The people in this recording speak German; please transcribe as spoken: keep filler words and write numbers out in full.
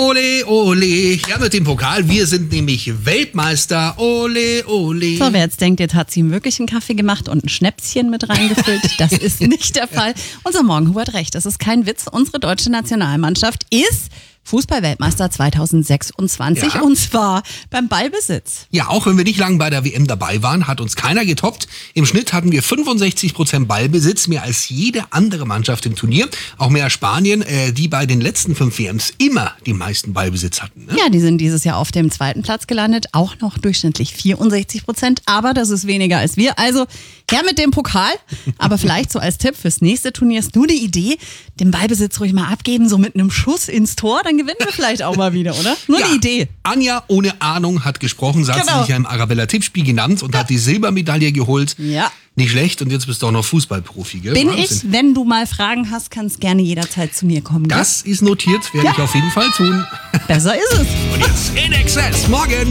Ole, ole. Ja, mit dem Pokal. Wir sind nämlich Weltmeister. Ole, ole. So, wer jetzt denkt, jetzt hat sie ihm wirklich einen Kaffee gemacht und ein Schnäpschen mit reingefüllt, das ist nicht der Fall. Unser Morgenhu hat recht, das ist kein Witz. Unsere deutsche Nationalmannschaft ist Fußball-Weltmeister zweitausendsechsundzwanzig Ja. und zwar beim Ballbesitz. Ja, auch wenn wir nicht lange bei der W M dabei waren, hat uns keiner getoppt. Im Schnitt hatten wir fünfundsechzig Prozent Ballbesitz, mehr als jede andere Mannschaft im Turnier. Auch mehr als Spanien, äh, die bei den letzten fünf W Ms immer die meisten Ballbesitz hatten. Ne? Ja, die sind dieses Jahr auf dem zweiten Platz gelandet, auch noch durchschnittlich vierundsechzig Prozent, aber das ist weniger als wir. Also her mit dem Pokal, aber vielleicht so als Tipp fürs nächste Turnier ist nur die Idee, den Ballbesitz ruhig mal abgeben, so mit einem Schuss ins Tor, dann gewinnen wir vielleicht auch mal wieder, oder? Nur Ja, die Idee. Anja ohne Ahnung hat gesprochen, so hat Genau. sie sich ja im Arabella-Tippspiel genannt und hat die Silbermedaille geholt. Ja. Nicht schlecht, und jetzt bist du auch noch Fußballprofi, gell? Bin Wahnsinn. ich, wenn du mal Fragen hast, kannst gerne jederzeit zu mir kommen. gell? Das ist notiert, werde Ja. ich auf jeden Fall tun. Besser ist es. Und jetzt in Excess, morgen.